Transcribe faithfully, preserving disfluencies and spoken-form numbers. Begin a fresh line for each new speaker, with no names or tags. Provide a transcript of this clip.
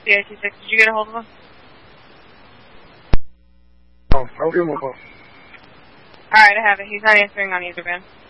C I T six, did you get a hold of him?
Oh, I'll give him a call.
Alright, I have it. He's not answering on either band.